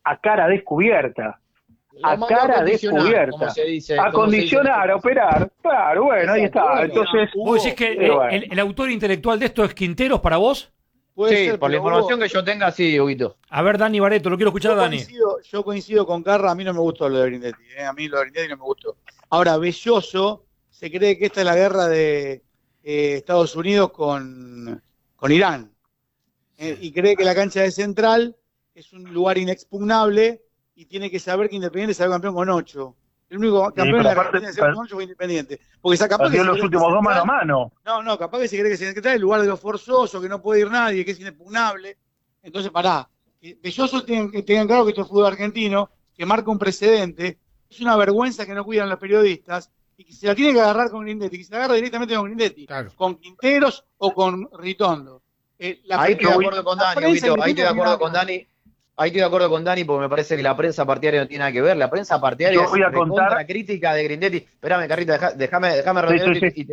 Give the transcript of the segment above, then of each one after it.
a cara descubierta. A cara descubierta. Como se dice, acondicionar, a operar. Claro, bueno, ahí está. Bueno, Entonces, ¿Vos decís que el autor intelectual de esto es Quinteros para vos? puede Sí, ser, por la pero información que yo tenga, sí, Huguito. A ver, Dani Barreto, lo quiero escuchar a Dani. Yo coincido con Carra, a mí no me gustó lo de Grindetti, a mí lo de Grindetti no me gustó. Ahora, Belloso se cree que esta es la guerra de Estados Unidos con Irán, y cree que la cancha de Central es un lugar inexpugnable y tiene que saber que Independiente salió campeón con 8. El único campeón de la Argentina de con 8 fue Independiente. Porque capaz que los últimos dos mano a mano. No, capaz que se cree que Central es el lugar de lo forzoso, que no puede ir nadie, que es inexpugnable. Entonces, pará. Belloso tengan claro que esto es fútbol argentino, que marca un precedente. Es una vergüenza que no cuidan los periodistas y que se la tiene que agarrar con Grindetti, que se la agarra directamente con Grindetti, Claro. con Quinteros o con Ritondo. Ahí estoy de acuerdo con Dani, Huguito, ahí estoy de acuerdo con Dani. Ahí estoy de acuerdo con Dani porque me parece que la prensa partidaria no tiene nada que ver. La prensa partidaria es contra crítica de Grindetti. Espérame, Carrita, déjame redondear. Sí.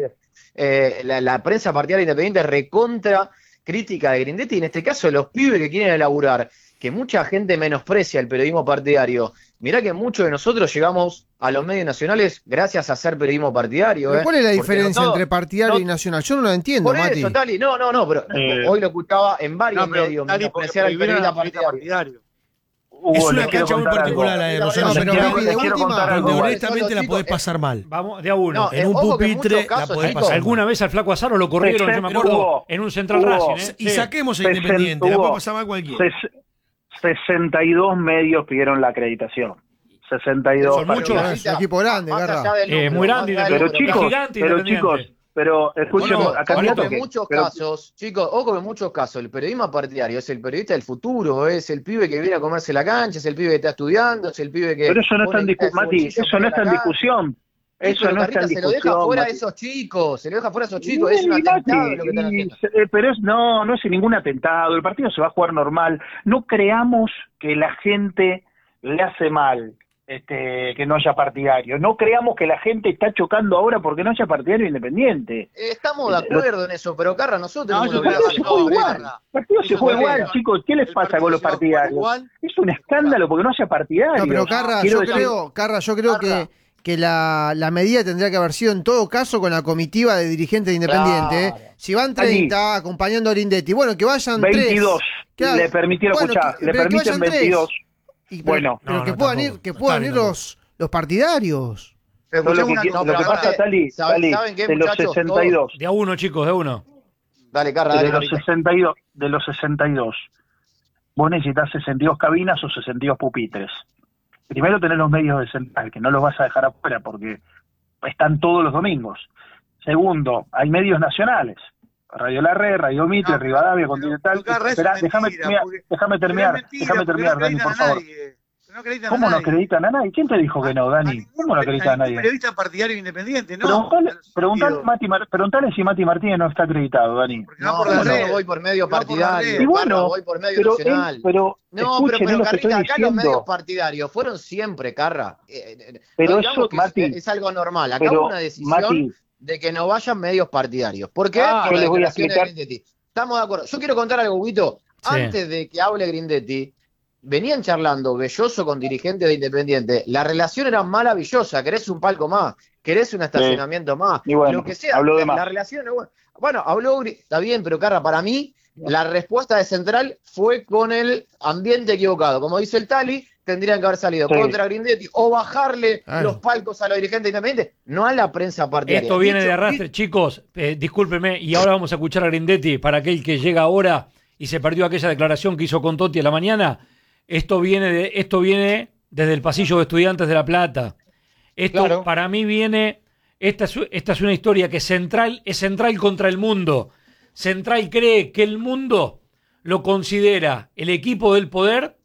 La prensa partidaria independiente es recontra crítica de Grindetti. Y en este caso, los pibes que quieren elaborar, que mucha gente menosprecia el periodismo partidario. Mirá que muchos de nosotros llegamos a los medios nacionales gracias a hacer periodismo partidario. ¿Pero cuál es la Porque diferencia entre partidario y nacional? Yo no lo entiendo, por Mati. eso, Tali, no, pero hoy lo escuchaba en varios medios. Tali, porque menospreciar al periodista partidario. Es una cancha muy particular la de Rosano, pero Pipi, de última, donde honestamente la podés pasar mal. Vamos, de a uno. En un pupitre la podés pasar. Alguna vez al Flaco Azaro lo corrieron, yo me acuerdo, en un Central Racing. Y saquemos a Independiente, la puede pasar mal cualquiera. 62 medios pidieron la acreditación. 62. Son muchos, es un equipo grande, Garra. Muy grande, pero chicos, pero escuchen, ojo que en muchos casos el periodismo partidario es el periodista del futuro, es el pibe que viene a comerse la cancha, es el pibe que está estudiando, es el pibe que... Pero eso no está en discusión, Mati, eso no está en discusión. Eso no está en discusión. Se lo deja fuera a esos chicos, es un atentado lo que están haciendo. Pero no es ningún atentado, el partido se va a jugar normal. No creamos que la gente le hace mal que no haya partidario. No creamos que la gente está chocando ahora porque no haya partidario independiente. Estamos de acuerdo en eso, pero Carra, nosotros... el partido se juega igual. El partido se juega igual, chicos. ¿Qué les pasa con los partidarios? Es un escándalo porque no haya partidario. No, pero Carra, yo creo que la medida tendría que haber sido en todo caso con la comitiva de dirigentes de Independiente. Claro. Si van 30 acompañando a Grindetti, bueno, que vayan 22. 3. Le permitieron escuchar, le permiten 22. Pero que puedan ir los partidarios. Lo que pasa, Tali, de los 62. De a uno, chicos, de uno. Dale, Carra, dale. De los 62, vos necesitas 62 cabinas o 62 pupitres. Primero tenés los medios de Central, que no los vas a dejar afuera porque están todos los domingos. Segundo, hay medios nacionales. Radio La Red, Radio Mitre, Rivadavia, Continental. Esperá, déjame terminar, Dani, por favor. ¿Cómo no acreditan a nadie? ¿Quién te dijo que no, Dani? ¿Cómo no acreditan a nadie? Periodista partidario independiente, ¿no? Preguntale si Mati Martínez no está acreditado, Dani. No voy por medio partidario. Y bueno, voy por medio nacional. Pero Carrita, acá los medios partidarios fueron siempre, Carra. Pero eso, Mati, es algo normal. Acá hubo una decisión de que no vayan medios partidarios. ¿Por qué? Yo les voy a explicar. Estamos de acuerdo. Yo quiero contar algo, Huguito. Antes de que hable Grindetti, venían charlando Belloso con dirigentes de Independiente. La relación era maravillosa. Querés un palco más, querés un estacionamiento más, bueno, lo que sea. Habló de más. La relación es buena. Bueno, habló, está bien, pero Carra, para mí, la respuesta de Central fue con el ambiente equivocado. Como dice el Tali, tendrían que haber salido contra Grindetti o bajarle los palcos a los dirigentes independientes, no a la prensa partidaria. Esto viene de arrastre, chicos, discúlpenme, y ahora vamos a escuchar a Grindetti para aquel que llega ahora y se perdió aquella declaración que hizo con Totti a la mañana. Esto viene desde el pasillo de Estudiantes de La Plata. Esto para mí viene, esta es una historia que es central contra el mundo. Central cree que el mundo lo considera el equipo del poder,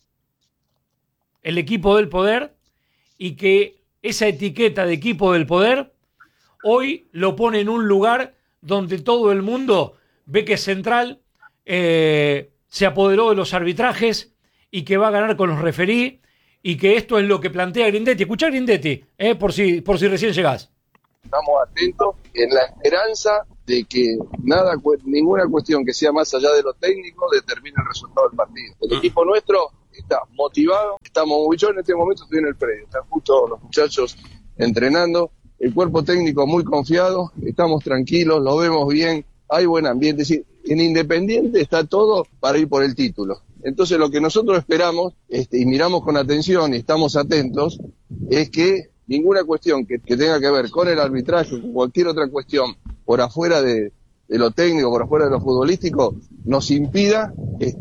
y que esa etiqueta de equipo del poder hoy lo pone en un lugar donde todo el mundo ve que Central se apoderó de los arbitrajes y que va a ganar con los referí, y que esto es lo que plantea Grindetti. Escuchá Grindetti, por si recién llegás. Estamos atentos en la esperanza de que ninguna cuestión que sea más allá de lo técnico determine el resultado del partido. El equipo nuestro está motivado, está yo en este momento estoy en el predio, están justo los muchachos entrenando, el cuerpo técnico muy confiado, estamos tranquilos, lo vemos bien, hay buen ambiente, es decir, en Independiente está todo para ir por el título. Entonces lo que nosotros esperamos, y miramos con atención y estamos atentos, es que ninguna cuestión que tenga que ver con el arbitraje, con cualquier otra cuestión por afuera de lo técnico, por afuera de lo futbolístico, nos impida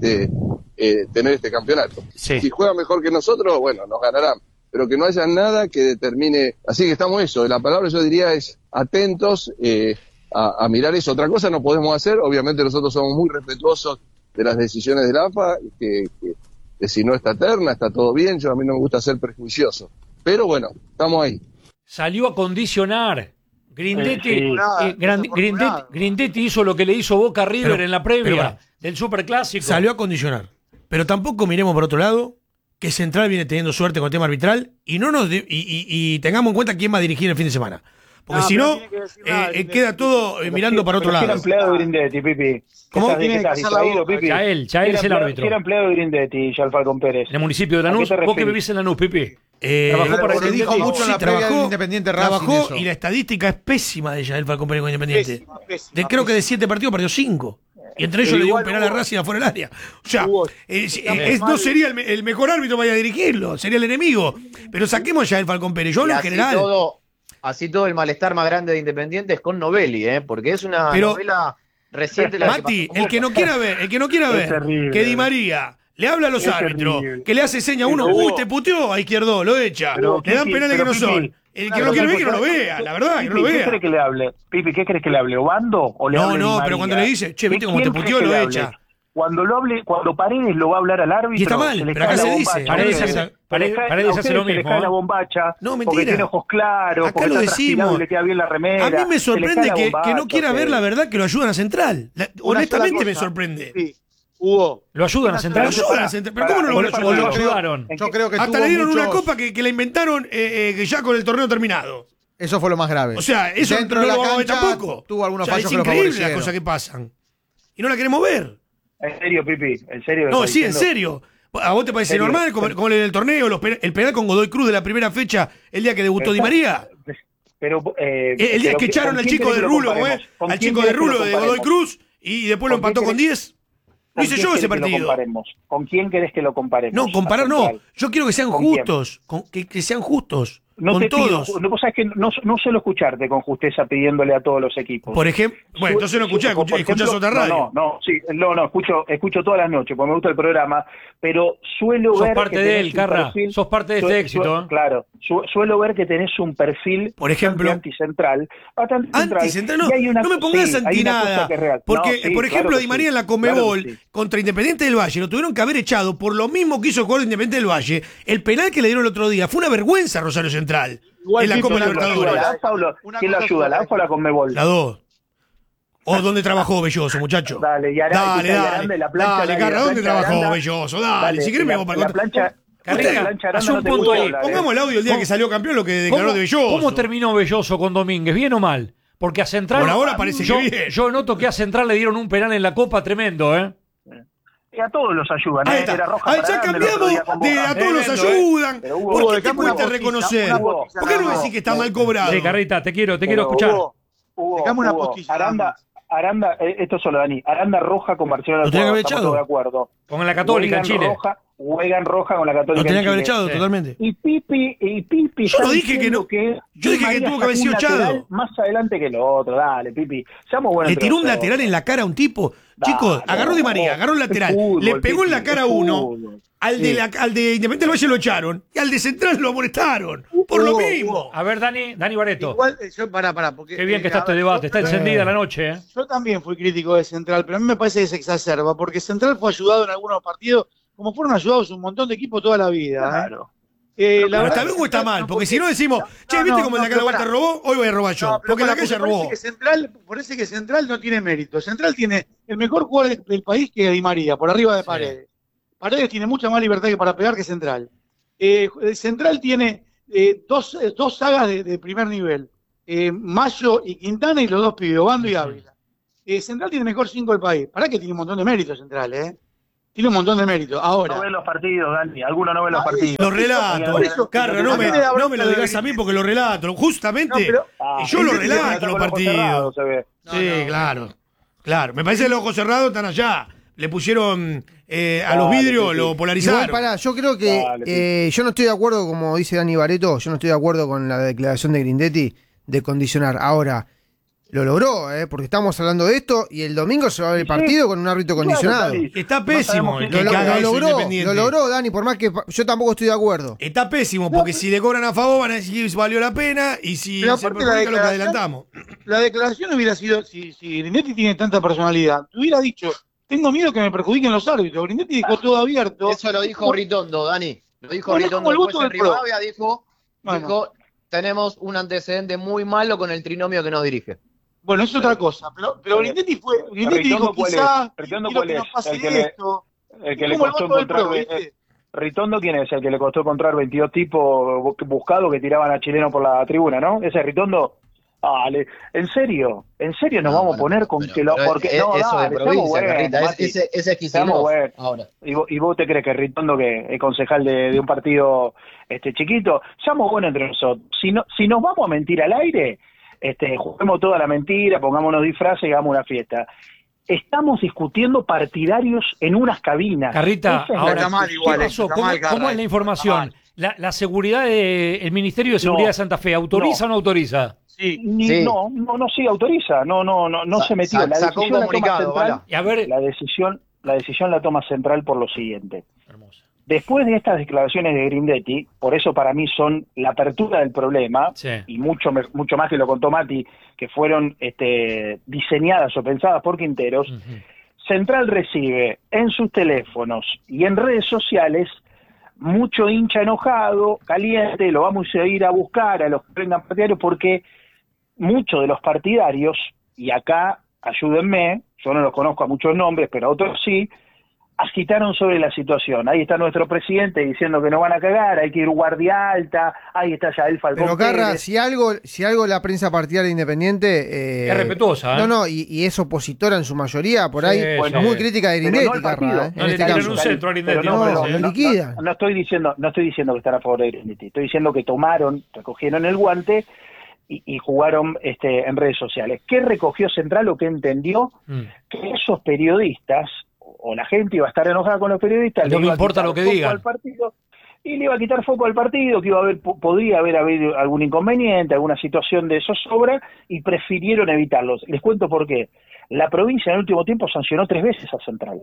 tener este campeonato. Sí. Si juegan mejor que nosotros, bueno, nos ganarán, pero que no haya nada que determine. Así que estamos eso, la palabra yo diría es atentos a mirar eso. Otra cosa no podemos hacer, obviamente nosotros somos muy respetuosos de las decisiones de la AFA, que si no está terna, está todo bien, a mí no me gusta ser prejuicioso, pero bueno, estamos ahí. Salió a condicionar. Grindetti, Sí. Grindetti hizo lo que le hizo Boca a River Pero- en la previa pero- del Superclásico. Salió a condicionar. Pero tampoco miremos por otro lado que Central viene teniendo suerte con el tema arbitral y no nos y tengamos en cuenta quién va a dirigir el fin de semana. Porque No, si pero no, tiene que decir nada, queda todo mirando para otro Pero si lado. era empleado de Grindetti, Pipi. ¿Cómo? ¿Estás, Tiene que que estás hacer la distraído, boca. Pipi? Chael es el árbitro. Si era empleado de Grindetti, ya Falcón Pérez. En el municipio de ¿A qué Lanús, te vos que referís? vivís en Lanús, Pipi. Trabajó para Se dijo Grindetti. mucho en la Sí, previa del trabajó, Independiente Racing trabajó eso. y la estadística es pésima de Yael Falcón Pérez con Independiente. Pésima, Creo que de 7 partidos perdió 5. Y entre ellos Pero le dio un igual penal a Hugo- Racing afuera del área. O sea, Hugo, no sería el mejor árbitro para dirigirlo, sería el enemigo. Pero saquemos ya el Falcón Pérez. Yo Y hablo en así general. así todo el malestar más grande de Independiente es con Novelli, porque es una Pero- novela reciente. La Mati, pasó el que no quiera ver, Es terrible. que Di María le habla a los Es árbitros, terrible. que le hace seña a uno, Pero- uy, te puteó a Izquierdo, lo echa. Pero, Le dan Pipi, penales que pero, no son. Pipi, El que claro, no quiere ver, que no pero- lo vea, la verdad, que no lo Pipi, ¿qué vea. crees que le hable? Pipi, ¿qué crees que le hable? ¿Obando o le No, hable no, Di pero María? cuando le dice, che, viste cómo te ¿Quién puteó, crees que lo le echa. hable? Cuando Paredes lo va a hablar al árbitro. Y está mal, se le pero cae acá la se dice, bombacha. Paredes Se le hace- cae- Paredes- se le cae- Paredes a hace ustedes lo se le mismo, cae ¿eh? la bombacha. No, Porque mentira. tiene ojos claros, Acá porque lo está transpirado decimos. y le queda bien la remera. A mí me se le cae sorprende la que bombacha, no quiera ver la verdad que lo ayudan a Central. Honestamente me sorprende. Sí, Hugo. ¿Lo ayudan a Lo Central? ayudan a Central. ¿Pero cómo no lo van a ¿O lo ayudar? ayudaron? Yo creo que Hasta tuvo le dieron una muchos- copa que la inventaron que ya con el torneo terminado. Eso fue lo más grave. O sea, eso Dentro no de la lo vamos a ver cancha tampoco. tuvo algunos O sea, fallos es que lo increíble las favorecieron. cosas que pasan. Y no la queremos ver. En serio, Pipi, en serio. No, ¿estás sí, en diciendo? serio. ¿A vos te parece ¿En serio? normal como en el torneo, el penal con Godoy Cruz de la primera fecha, el día que debutó Di María? Pero, El día pero que echaron ¿con al quién chico querés de que lo Rulo, comparemos? ¿Con al quién chico de querés que lo Rulo de Godoy comparemos? Cruz, y después lo ¿Con quién empató con querés? 10. Lo ¿Con hice quién yo ese querés que lo partido. comparemos? ¿Con quién querés que lo comparemos? No, comparar A no. Central. Yo quiero que sean ¿Con quién? justos. Que sean justos. No con te todos. pido, vos sabés que no suelo escucharte con justeza pidiéndole a todos los equipos. Por ejemplo, bueno, entonces no escuchás, Por escuchás ejemplo, otra radio. escucho todas las noches porque me gusta el programa, pero suelo Sos ver parte que de tenés él, un Carra. perfil- Sos parte de este éxito, ¿eh? Claro, suelo ver que tenés un perfil Por ejemplo. anticentral. Anticentral, no, Y hay una- no me pongas sí, hay anti una cosa nada. que es real. Porque, No, sí, por ejemplo, claro que Di María sí, en la claro Conmebol que sí. contra Independiente del Valle lo tuvieron que haber echado por lo mismo que hizo el jugador de Independiente del Valle. El penal que le dieron el otro día fue una vergüenza a Rosario Central. Igual en la sí, Copa pero ¿Quién lo ayuda? Libertadores. ¿La AFA o lo- Una ¿Quién lo cosa ayuda? sola. ¿La AFA o la Conmebol? La 2. ¿O dónde trabajó Belloso, muchacho? Dale, y dale, Aranda, la plancha, dale, dale, Carra, la ¿dónde plancha de trabajó Aranda. Belloso? Dale, si querés me la, hago para la el contra. plancha, Carriga, la plancha de hace Aranda un no te punto gusta ahí. hablar, Pongamos el audio el día ¿Cómo- que salió campeón, lo que declaró de Belloso. ¿Cómo terminó Belloso con Domínguez? ¿Bien o mal? Porque a Central. Por ahora parece yo, que bien. yo noto que a Central le dieron un penal en la Copa tremendo, ¿eh? Y a todos los ayudan. Ahí está. Era roja Ahí para ya Aranda el otro día cambiamos con de Boca. a todos los Tremendo, ayudan. Pero Hugo, ¿Por qué te dejame una cuesta botiza, reconocer? una botiza ¿Por qué no nada más. decís que está mal cobrado? Sí, Carrita, te quiero Pero escuchar. Hugo, Dejame una postilla, Aranda, esto solo, Dani. Aranda roja con Barcelona. Lo tenía que haber estamos echado. todos de acuerdo. Con la Católica en Chile. Juegan roja con la Católica Lo tenía en que haber Chile. echado totalmente. Y Pipi Yo está no dije que diciendo no. Yo dije que María tuvo que haber sacó sido un lateral echado. más adelante que lo otro. Dale, Pipi. Seamos buenos Le entre tiró un nosotros. lateral en la cara a un tipo. Dale, Chicos, agarró Di María, agarró un lateral, es fútbol, le pegó en la Pipi, cara a es uno, fútbol. al de Independiente del Valle lo echaron, y al de Central lo amonestaron. Por lo mismo. A ver, Dani Bareto. Igual, yo, pará, porque... Qué bien que está a este ver, debate. Está yo- encendida la noche, ¿eh? Yo también fui crítico de Central, pero a mí me parece que se exacerba, porque Central fue ayudado en algunos partidos, como fueron ayudados un montón de equipos toda la vida. Claro. Pero La verdad está que bien o está Central mal, porque si no decimos, che, no, ¿viste no, cómo en la no, cara pero Walter pará. robó? Hoy voy a robar yo. No, pero Porque en la pará, calle porque robó. parece que Central no tiene mérito. Central tiene el mejor jugador del país que Di María, por arriba de Paredes. Paredes tiene mucha más libertad que para pegar que Central. Central tiene dos sagas de primer nivel. Mayo y Quintana y los dos pibes, Obando y Ávila. Central tiene el mejor 5 del país. Pará que tiene un montón de méritos Central, Tiene un montón de mérito. Ahora, No ven los partidos, Dani. Algunos no ven los partidos. Los relatos. por eso- Carra, no me lo digas a mí porque los relato. Justamente, yo los relato los partidos. Sí, claro. Claro. Me parece que los ojos cerrados están allá. Le pusieron a los vidrios, lo polarizaron. Igual, pará, yo creo que yo no estoy de acuerdo, como dice Dani Barreto, yo no estoy de acuerdo con la declaración de Grindetti de condicionar. Ahora, lo logró, porque estamos hablando de esto y el domingo se va a ver el partido con un árbitro condicionado. Está pésimo el que Lo haga eso logró, Independiente. lo logró, Dani, por más que yo tampoco estoy de acuerdo. Está pésimo, porque si le cobran a favor van a decir que valió la pena y si Pero se aparte la perjudica lo que declaración- adelantamos. la declaración hubiera sido, si Grindetti tiene tanta personalidad, te hubiera dicho, tengo miedo que me perjudiquen los árbitros. Grindetti dejó todo abierto. Eso lo dijo Ritondo, Dani. Lo dijo Bueno, Ritondo como el después voto en del PRO. Rivadavia, dijo, Bueno. tenemos un antecedente muy malo con el trinomio que nos dirige. Bueno, es otra cosa, pero Grindetti dijo, ¿cuál quizá, es? ¿Ritondo quiero cuál que es? no pase El que le- esto. El que Es le como el costó voto del encontrar. PRO, ¿viste? Ritondo, ¿quién es? El que le costó encontrar 22 tipos buscados que tiraban a chileno por la tribuna, ¿no? Ese Ritondo. ¿En serio nos No, vamos bueno, a poner con pero- que lo. pero Porque eso no, de dale, provincia, estamos buenos, Carrita, Mati. ese es Estamos Kicillof. buenos. Ahora. ¿Y vos te crees que Ritondo, que es concejal de un partido chiquito, seamos buenos entre nosotros? Si nos vamos a mentir al aire, juguemos toda la mentira, pongámonos disfraces y hagamos una fiesta. Estamos discutiendo partidarios en unas cabinas. Carrita, Esa es ahora, Está mal ¿qué igual, pasó? está ¿Cómo, mal, Carra, cómo es la información? ¿La seguridad del Ministerio de Seguridad No, de Santa Fe autoriza o no autoriza? Sí. Sí. No, sí autoriza, no se metió. La Sacó un decisión la toma comunicado, central. Bala. Y a ver, La decisión la toma central por lo siguiente. hermosa. Después de estas declaraciones de Grindetti, por eso para mí son la apertura del problema, Sí. y mucho más que lo contó Mati, que fueron diseñadas o pensadas por Quinteros, Ujú. Central recibe en sus teléfonos y en redes sociales mucho hincha enojado, caliente, lo vamos a ir a buscar a los que vengan partidarios, porque muchos de los partidarios, y acá ayúdenme, yo no los conozco a muchos nombres, pero a otros sí, agitaron sobre la situación. Ahí está nuestro presidente diciendo que no van a cagar, hay que ir guardia alta, ahí está Yael Falcón Pero Carra, Pérez. si algo la prensa partidaria independiente Es respetuosa, ¿eh? No, y es opositora en su mayoría, por Sí, ahí, sí. muy crítica de Pero Grindetti, no el Carra, partido. en No le este tiran caso. un centro a Grindetti, Pero no, pero lo liquidan. no estoy diciendo que están a favor de Grindetti, estoy diciendo que recogieron el guante y jugaron en redes sociales. ¿Qué recogió Central o qué entendió? Mm. Que esos periodistas, o la gente iba a estar enojada con los periodistas, No le me iba a importa quitar lo que foco digan. al partido, y le iba a quitar foco al partido, que podría haber habido algún inconveniente, alguna situación de zozobra, y prefirieron evitarlos. Les cuento por qué. La provincia en el último tiempo sancionó 3 veces a Central.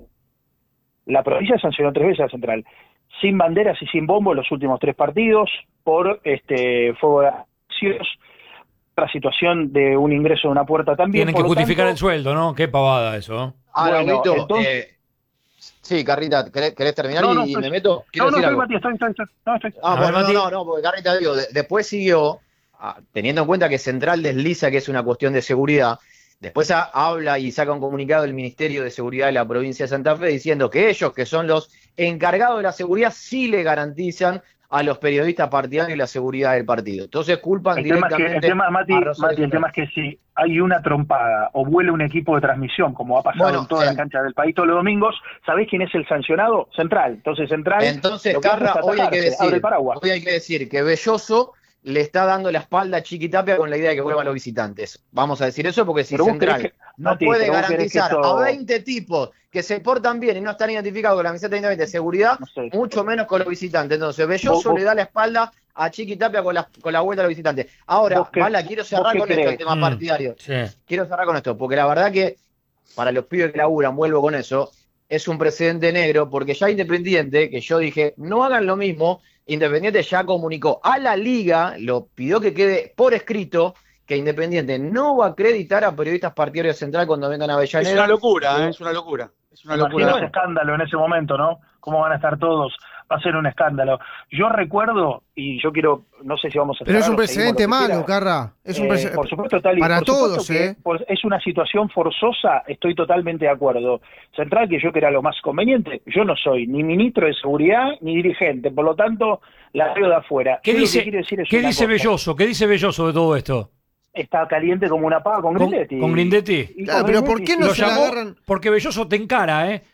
La provincia sancionó 3 veces a Central, sin banderas y sin bombo en los últimos 3 partidos, por fuego de acciones, otra situación de un ingreso de una puerta también. Tienen por que lo justificar tanto, el sueldo, ¿no? Qué pavada eso, ¿no? Ahora, Bueno, Huguito, entonces- sí, Carrita, ¿querés terminar No, y estoy- me meto? Quiero decir estoy, algo. Mati, estoy. Ah, A ver, bueno, Mati. no, porque Carrita, digo, después siguió, teniendo en cuenta que Central desliza que es una cuestión de seguridad, después habla y saca un comunicado del Ministerio de Seguridad de la provincia de Santa Fe diciendo que ellos, que son los encargados de la seguridad, sí le garantizan a los periodistas partidarios la seguridad del partido. Entonces culpan El tema es que, directamente Mati, a Rosario el tema es que si hay una trompada o vuela un equipo de transmisión, como ha pasado Bueno, en todas las canchas del país todos los domingos, ¿sabés quién es el sancionado? Central. Entonces Central... Entonces, lo que hace Carra, es hoy hay, atajarse, abre el paraguas. hoy hay que decir que Belloso le está dando la espalda a Chiquitapia con la idea de que vuelvan los visitantes. Vamos a decir eso porque si Pero vos Central querés que- no Mati, puede pero vos querés que garantizar esto- a 20 tipos que se portan bien y no están identificados con la camiseta de seguridad, No sé. mucho menos con los visitantes. Entonces, Belloso Vos- le da la espalda a Chiquitapia con la vuelta a los visitantes. Ahora, ¿Vos qué- Bala, quiero vos cerrar qué con esto, el crees? tema partidario. Sí. Quiero cerrar con esto, porque la verdad que para los pibes que laburan, vuelvo con eso, es un precedente negro, porque ya Independiente, que yo dije, no hagan lo mismo, Independiente ya comunicó a la liga, lo pidió que quede por escrito, que Independiente no va a acreditar a periodistas partidarios Central cuando vengan a Es una Avellaneda. locura, es una locura. Es una Imagino locura. ese escándalo en ese momento, ¿no? ¿Cómo van a estar todos? Va a ser un escándalo. Yo recuerdo, y yo quiero, no sé si vamos a... Pero es un cerrar o seguimos precedente lo que malo, quiera. Carra. Es un precedente. Por supuesto, Tali, para por supuesto todos, que es una situación forzosa, estoy totalmente de acuerdo. Central, que yo que era lo más conveniente, yo no soy ni ministro de seguridad ni dirigente, por lo tanto, la veo de afuera. ¿Qué Yo lo que dice, quiero decir es ¿qué una dice cosa. Belloso? ¿Qué dice Belloso de todo esto? Está caliente como una pava con Grindetti. ¿Con Grindetti? Y Claro, con pero ¿por Grindetti, qué no Lo se la llamó agarran? porque Belloso te encara, ¿eh?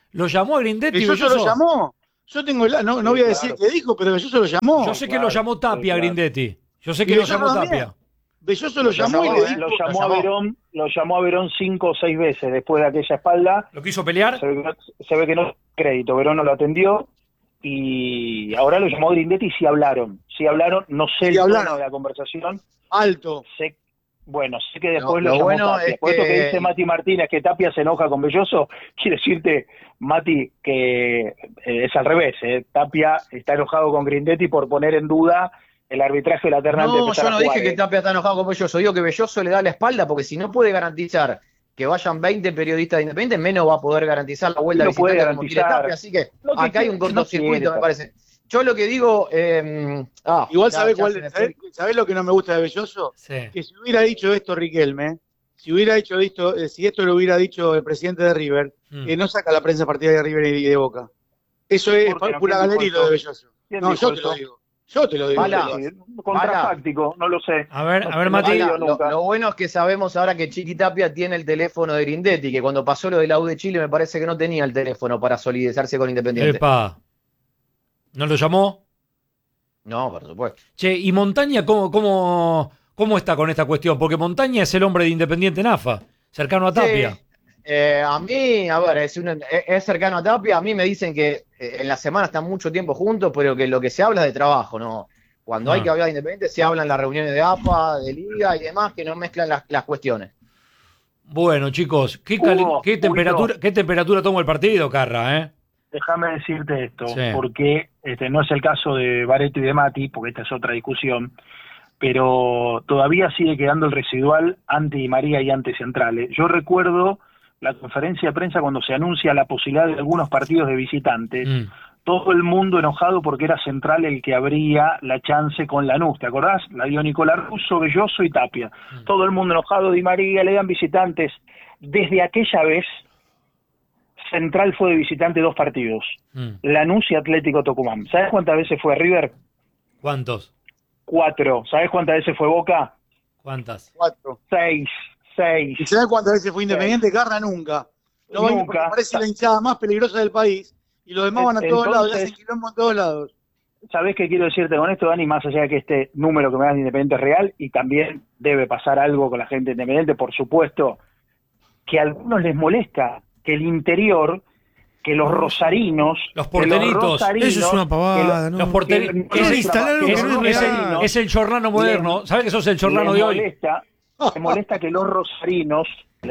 ¿Lo llamó a Grindetti? Belloso lo llamó. Yo tengo no voy a decir qué dijo, pero Belloso lo llamó. Yo sé que lo llamó Tapia a Grindetti. Yo sé que lo llamó Tapia. Belloso lo llamó y le dijo. Lo llamó a Verón 5 o 6 veces después de aquella espalda. ¿Lo quiso pelear? Se ve que no crédito. Sé no lo atendió. Y ahora lo llamó Grindetti y sí hablaron, no sé el tono de la conversación. Alto. Sé que después lo llamó Tapia. Después esto que dice Mati Martínez, que Tapia se enoja con Belloso, quiere decirte, Mati, que es al revés. Tapia está enojado con Grindetti por poner en duda el arbitraje de la terna. No, yo no dije que Tapia está enojado con Belloso, digo que Belloso le da la espalda porque si no puede garantizar que vayan 20 periodistas independientes, menos va a poder garantizar la vuelta de visitante como quiere Tapia, así que acá hay un cortocircuito, me parece. Yo lo que digo... igual ¿sabés lo que no me gusta de Belloso? Sí. Que si hubiera dicho esto Riquelme, si esto lo hubiera dicho el presidente de River, que no saca la prensa partida de River y de Boca. Eso es pura galería lo de Belloso. No, yo te lo digo. Yo te lo digo. Contrafáctico, no lo sé. A ver, Mati. Lo bueno es que sabemos ahora que Chiqui Tapia tiene el teléfono de Grindetti, que cuando pasó lo de la U de Chile me parece que no tenía el teléfono para solidarizarse con Independiente. Epa. ¿No lo llamó? No, por supuesto. Che, ¿y Montaña cómo está con esta cuestión? Porque Montaña es el hombre de Independiente Nafa, cercano a Tapia. A mí, a ver, es cercano a Tapia. A mí me dicen que en la semana están mucho tiempo juntos, pero que lo que se habla es de trabajo, ¿no? Cuando hay que hablar de Independiente se hablan las reuniones de AFA, de Liga y demás, que no mezclan las cuestiones. Bueno, chicos, ¿qué temperatura toma el partido, Carra, Déjame decirte esto, Sí. porque no es el caso de Barreto y de Mati, porque esta es otra discusión, pero todavía sigue quedando el residual ante Di María y ante Centrales. Yo recuerdo la conferencia de prensa cuando se anuncia la posibilidad de algunos partidos de visitantes, todo el mundo enojado porque era Central el que abría la chance con Lanús, ¿te acordás? La dio Nicolás Russo, Belloso y Tapia. Todo el mundo enojado, Di María, le dan visitantes. Desde aquella vez, Central fue de visitante 2 partidos, Lanús y Atlético Tucumán. ¿Sabes cuántas veces fue River? ¿Cuántos? 4. ¿Sabes cuántas veces fue Boca? ¿Cuántas? 4. 6. ¿Y sabes cuántas veces fue Independiente? Garra nunca. No va porque parece la hinchada más peligrosa del país y los demás van a todos lados y hacen quilombo en todos lados. ¿Sabés qué quiero decirte con esto, Dani? Más allá de que este número que me das de Independiente es real, y también debe pasar algo con la gente Independiente, por supuesto, que a algunos les molesta que el interior, que los rosarinos... Los portenitos. Eso es una pavada, ¿no? Los portenitos. Es el chorlano moderno. ¿Sabes que sos el chorlano de hoy? Le molesta que los rosarinos,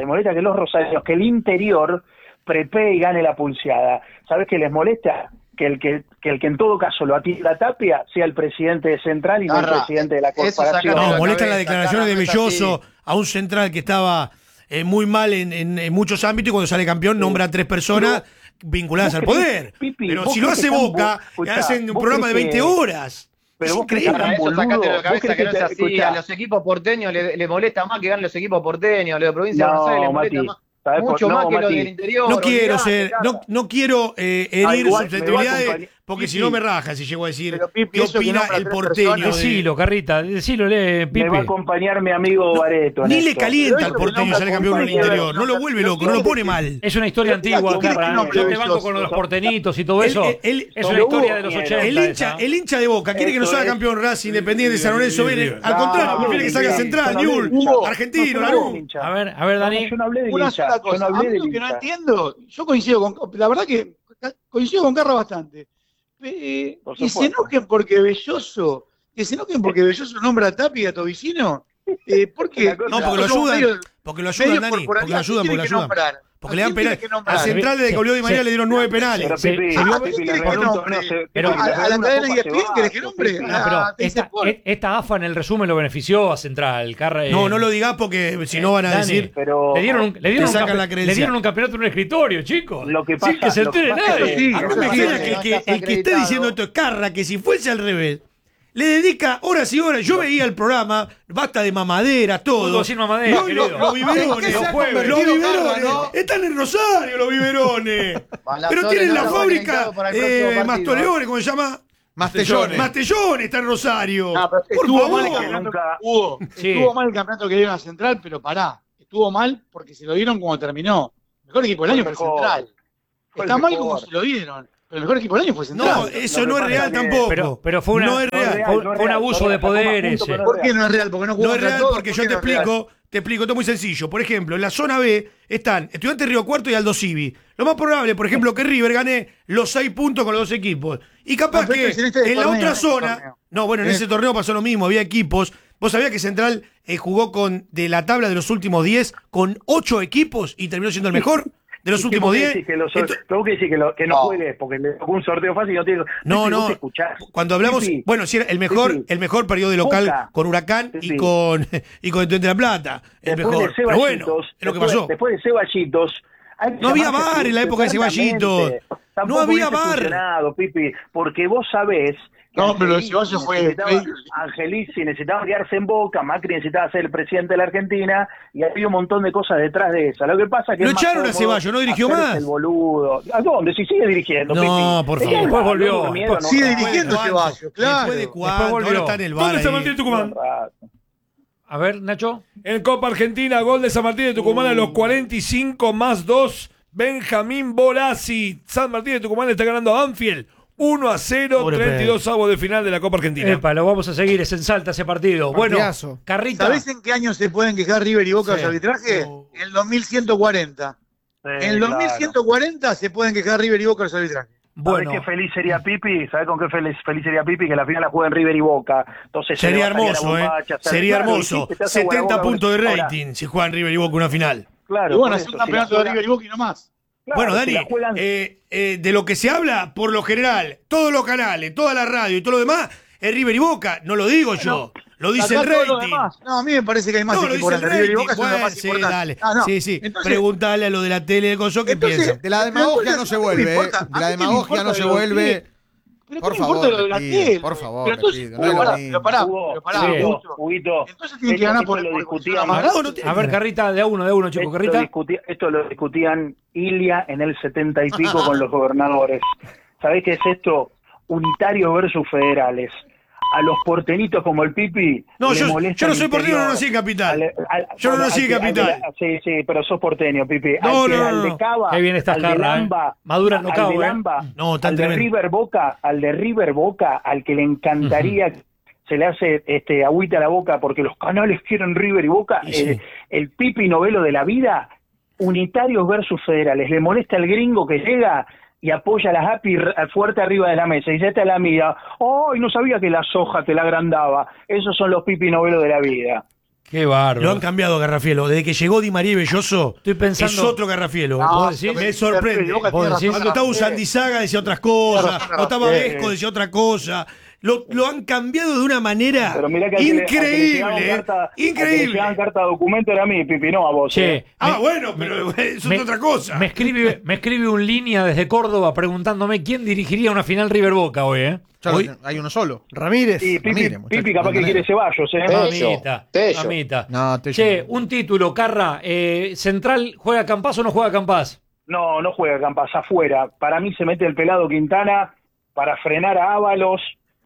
que el interior prepee y gane la pulseada. ¿Sabes qué les molesta? Que el que en todo caso lo atienda a Tapia sea el presidente de Central y no el presidente de la corporación. No, molesta las declaraciones de Belloso a un Central que estaba muy mal en muchos ámbitos y cuando sale campeón nombra a 3 personas vinculadas al poder. Pero si lo hace Boca, hacen un programa de 20 horas. Pero vos crees eso sacate de la cabeza que no es así. A los equipos porteños le molesta más que ganen los equipos porteños, a los de provincia de Buenos Aires le molesta más. Mucho más que los del interior. No quiero herir susceptibilidades porque si no me raja si llego a decir qué opina el porteño. Decilo, Carrita, decilo, Pipe. Me va a acompañar mi amigo Bareto. Ni le calienta al porteño sale campeón en el interior, no lo vuelve loco, no lo pone mal. Es una historia antigua, Carra. Yo te banco con los portenitos y todo eso. Es una historia de los 80. El hincha de Boca quiere que no salga campeón Racing, Independiente, San Lorenzo, al contrario, prefiere que salga Central, Newell's, Argentino, Lanús. A ver, Dani. Yo no hablé de hincha. Cosa, a mí lo que no entiendo, yo coincido la verdad que coincido con Carra bastante. Que se enojen porque Belloso nombra a Tapia y a Tobicino. ¿Por qué? No, porque lo ayudan, Dani. Porque lo ayudan. Porque le dan penales. A Central desde que volvió Di María le dieron 9 penales. Pero a la cadena ESPN querés que nombre. Esta AFA en el resumen lo benefició a Central. No lo digas porque si no van a decir. Le dieron un campeonato en un escritorio, chicos. Lo que pasa, sin que se entere nadie. El que está diciendo esto es Carra, que si fuese al revés. Le dedica horas y horas. Yo veía el programa, basta de mamadera, todo. Los biberones. Están en Rosario los biberones. Pero tienen la fábrica Mastoleone, ¿cómo se llama? Mastellones está en Rosario. Estuvo mal el campeonato que dieron a Central, pero pará. Estuvo mal porque se lo dieron como terminó. Mejor equipo del año para Central. Está mal como se lo dieron. Pero el mejor equipo del año fue Central. No, eso no es real tampoco. Pero fue, no es real. Fue un abuso de poder ese. ¿Por qué no es real? Porque no jugó. No es real porque yo te explico, esto es muy sencillo. Por ejemplo, en la zona B están Estudiantes Río Cuarto y Aldo Civi. Lo más probable, por ejemplo, que River gane los 6 puntos con los 2 equipos. Y capaz que en la otra zona... No, bueno, en ese torneo pasó lo mismo, había equipos. ¿Vos sabías que Central jugó de la tabla de los últimos 10 con 8 equipos y terminó siendo el mejor? De los últimos 10. Tengo que decir que no juegue porque le tocó un sorteo fácil y no tiene. No. Cuando hablamos, bueno, si era el mejor periodo de local Boca, con Huracán y con Estudiantes de La Plata. El mejor. Pero bueno, es lo que pasó. Después de Ceballitos. No había VAR en la época de Ceballitos. No había VAR. Pipi, porque vos sabés. No, pero el Ceballos fue. Angelici necesitaba quedarse en Boca, Macri necesitaba ser el presidente de la Argentina y había un montón de cosas detrás de eso. Lo que pasa es que. Lo echaron a Ceballos, no dirigió más. El boludo. ¿A dónde? Si sigue dirigiendo. No, Pipi. Por favor. Después volvió. Sigue dirigiendo Ceballos, claro. Después volvió. Está en el VAR. ¿Dónde está Martín de Tucumán? A ver, Nacho. En Copa Argentina, gol de San Martín de Tucumán a los 45 más 2. Benjamín Bolasi. San Martín de Tucumán le está ganando a Banfield. 1-0, 32 avos de final de la Copa Argentina. Epa, lo vamos a seguir, es en Salta ese partido. Partidazo. Bueno, Carrita. ¿Sabés en qué año se pueden quejar River y Boca de arbitraje? En el 2140. En el 2140 se pueden quejar River y Boca de arbitraje. Bueno. ¿Sabés qué feliz sería Pipi? ¿Sabés con qué feliz sería Pipi? Que la final la jueguen River y Boca. Entonces sería hermoso, sería hermoso. 70 puntos de rating si juegan River y Boca una final. Claro. Y bueno, hacer un campeonato de River y Boca y no más. Claro, bueno, Dani, de lo que se habla, por lo general, todos los canales, toda la radio y todo lo demás, es River y Boca. No lo digo yo, lo dice el rating. No, a mí me parece que hay más equipos de River y Boca. Bueno, son más dale. Sí. Entonces, preguntale a lo de la tele de Coso qué piensa. De la demagogia no se vuelve, De la demagogia no se vuelve. Por favor, por favor. Pero pará, Huguito. Entonces tiene que ganar por lo discutían. A ver, Carrita, de a uno, chico, Carrita. Esto lo discutían Ilia en el 70 y pico con los gobernadores. ¿Sabés qué es esto? Unitarios versus federales. A los porteñitos como el Pipi. No, yo no soy porteño, no nací en Capital. Yo no nací en Capital. Sí, pero sos porteño, Pipi. No. De Cava, qué bien estás, Carla. Madura no cabe. No, tan tremendo. Al de River Boca, al que le encantaría. Se le hace agüita a la boca porque los canales quieren River y Boca. Sí. El Pipi novelo de la vida. Unitarios versus federales. Le molesta al gringo que llega y apoya a las API fuerte arriba de la mesa. Y dice, esta es la mía. ¡Oh! Y no sabía que la soja te la agrandaba. Esos son los Pipi novelos de la vida. Qué bárbaro. Lo han cambiado, Garrafielo. Desde que llegó Di María y Belloso, estoy pensando, es otro Garrafielo. ¿Vos decís? Me sorprende. Cuando estaba Usandizaga decía otras cosas. Cuando estaba Vesco decía otra cosa. Lo han cambiado de una manera increíble. Increíble. Le llegaban carta de documento era a mí, Pipi, no a vos. Bueno, pero eso es otra cosa. Me escribe un línea desde Córdoba preguntándome quién dirigiría una final River Boca hoy, Hoy hay uno solo. Ramírez. Sí, Pipi capaz que quiere Ceballos, Mamita. No, che, un título, Carra. ¿Central juega Campás o no juega Campás? No juega Campás, afuera. Para mí se mete el pelado Quintana para frenar a Ábalos.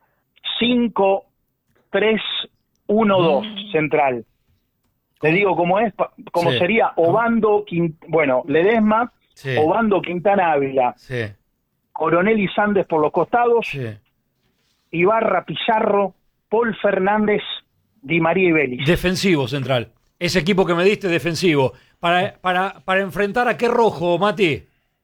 5-3-1-2 Central. Te digo cómo es, cómo sería Obando, Ledesma, Obando, Quintana, Ávila, Coronel y Sandes por los costados, Ibarra, Pizarro, Paul Fernández, Di María y Vélez. Defensivo Central. Ese equipo que me diste defensivo. Para enfrentar a qué rojo, Mati.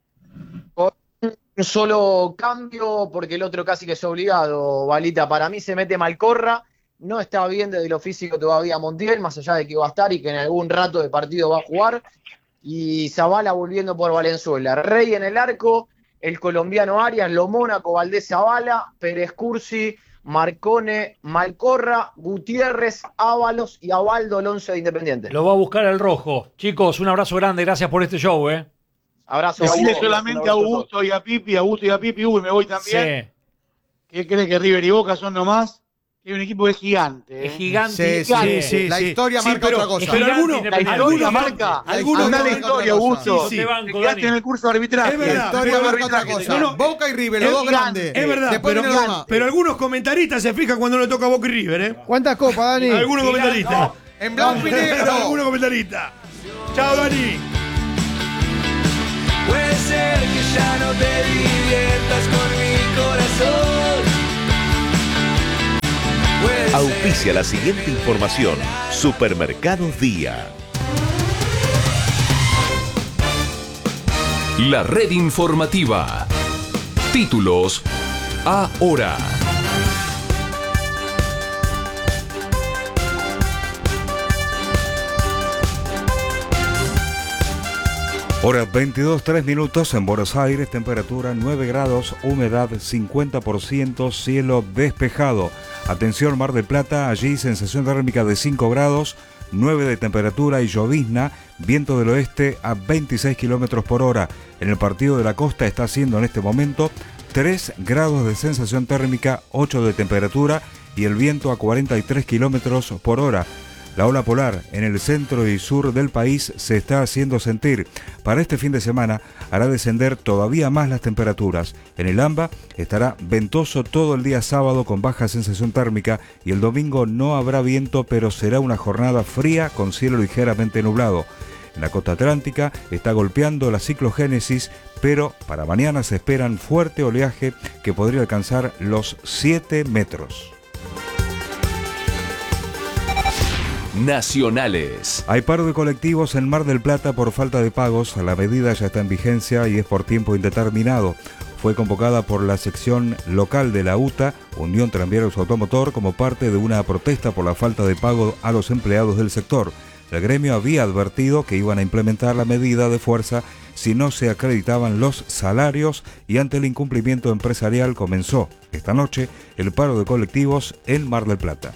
Un solo cambio, porque el otro casi que es obligado, Balita. Para mí se mete Malcorra, no está bien desde lo físico todavía Montiel, más allá de que va a estar y que en algún rato de partido va a jugar, y Zavala volviendo por Valenzuela. Rey en el arco, el colombiano Arias, Lo Mónaco, Valdés Zavala, Pérez Cursi, Marcone, Malcorra, Gutiérrez, Ábalos y Abaldo, el 11 de Independiente. Lo va a buscar el rojo. Chicos, un abrazo grande, gracias por este show, Abrazo. Decirle solamente a Augusto y a Pipi, y me voy también. Sí. ¿Qué cree que River y Boca son nomás? Es un equipo de gigante. Es gigante. Sí. La historia marca otra cosa. Pero la historia marca. Anda la historia, Augusto. Te quedaste en el curso de arbitraje. Es verdad. La historia marca otra cosa. Boca y River, los dos grandes. Es verdad. Pero algunos comentaristas se fijan cuando le toca a Boca y River, ¿Cuántas copas, Dani? Algunos comentaristas. En blanco y negro. Algunos comentaristas. Chao, Dani. Pues ser que ya no te diviertas con mi corazón. Auspicia la siguiente información. Supermercados Día. La red informativa. Títulos ahora. Hora 22:03 en Buenos Aires, temperatura 9 grados, humedad 50%, cielo despejado. Atención Mar del Plata, allí sensación térmica de 5 grados, 9 de temperatura y llovizna, viento del oeste a 26 kilómetros por hora. En el Partido de la Costa está haciendo en este momento 3 grados de sensación térmica, 8 de temperatura y el viento a 43 kilómetros por hora. La ola polar en el centro y sur del país se está haciendo sentir. Para este fin de semana hará descender todavía más las temperaturas. En el AMBA estará ventoso todo el día sábado con baja sensación térmica y el domingo no habrá viento, pero será una jornada fría con cielo ligeramente nublado. En la costa atlántica está golpeando la ciclogénesis, pero para mañana se esperan fuerte oleaje que podría alcanzar los 7 metros. Nacionales. Hay paro de colectivos en Mar del Plata por falta de pagos. La medida ya está en vigencia y es por tiempo indeterminado. Fue convocada por la sección local de la UTA, Unión Tranviarios Automotor, como parte de una protesta por la falta de pago a los empleados del sector. El gremio había advertido que iban a implementar la medida de fuerza si no se acreditaban los salarios y ante el incumplimiento empresarial comenzó esta noche el paro de colectivos en Mar del Plata.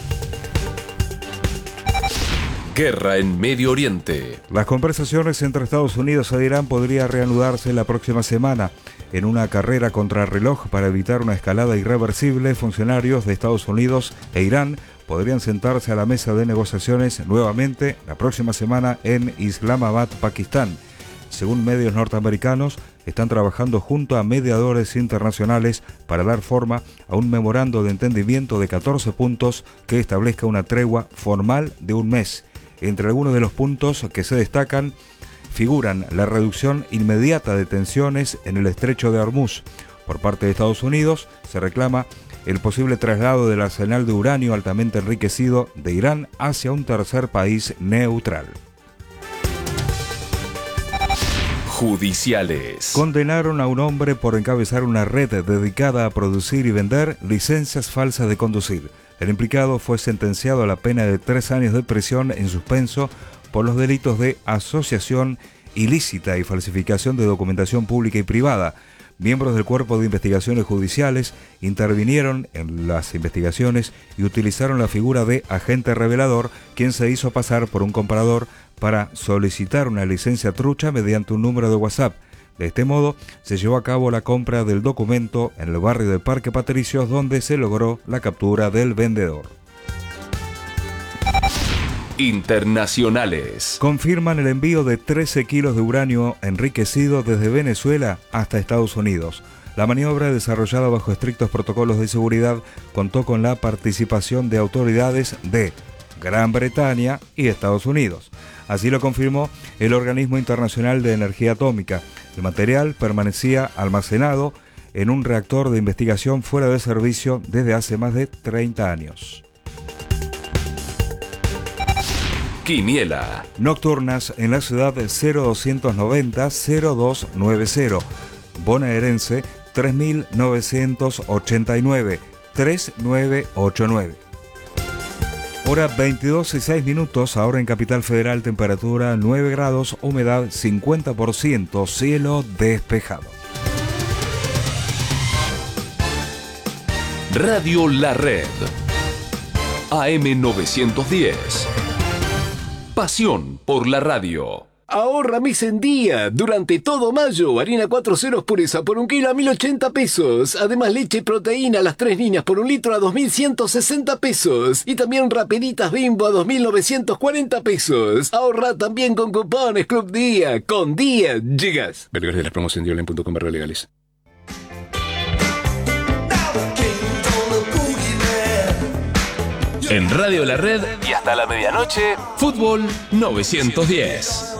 Guerra en Medio Oriente. Las conversaciones entre Estados Unidos e Irán podrían reanudarse la próxima semana. En una carrera contrarreloj para evitar una escalada irreversible, funcionarios de Estados Unidos e Irán podrían sentarse a la mesa de negociaciones nuevamente la próxima semana en Islamabad, Pakistán. Según medios norteamericanos, están trabajando junto a mediadores internacionales para dar forma a un memorando de entendimiento de 14 puntos que establezca una tregua formal de un mes. Entre algunos de los puntos que se destacan figuran la reducción inmediata de tensiones en el estrecho de Hormuz. Por parte de Estados Unidos se reclama el posible traslado del arsenal de uranio altamente enriquecido de Irán hacia un tercer país neutral. Judiciales. Condenaron a un hombre por encabezar una red dedicada a producir y vender licencias falsas de conducir. El implicado fue sentenciado a la pena de 3 años de prisión en suspenso por los delitos de asociación ilícita y falsificación de documentación pública y privada. Miembros del Cuerpo de Investigaciones Judiciales intervinieron en las investigaciones y utilizaron la figura de agente revelador, quien se hizo pasar por un comprador para solicitar una licencia trucha mediante un número de WhatsApp. De este modo, se llevó a cabo la compra del documento en el barrio de Parque Patricios, donde se logró la captura del vendedor. Internacionales. Confirman el envío de 13 kilos de uranio enriquecido desde Venezuela hasta Estados Unidos. La maniobra, desarrollada bajo estrictos protocolos de seguridad, contó con la participación de autoridades de Gran Bretaña y Estados Unidos. Así lo confirmó el Organismo Internacional de Energía Atómica. El material permanecía almacenado en un reactor de investigación fuera de servicio desde hace más de 30 años. Quiniela. Nocturnas en la ciudad 0290-0290. Bonaerense 3989 3989. Hora 22:06, ahora en Capital Federal, temperatura 9 grados, humedad 50%, cielo despejado. Radio La Red. AM 910. Pasión por la radio. Ahorra mes en día. Durante todo mayo, harina 4 ceros pureza por 1 kilo a 1.080 pesos. Además, leche y proteína a las 3 niñas por 1 litro a 2.160 pesos. Y también rapeditas Bimbo a 2.940 pesos. Ahorra también con cupones Club Día. Con Día llegas. Vergas de las promociones en diolen.com/legales. En Radio La Red y hasta la medianoche, Fútbol 910.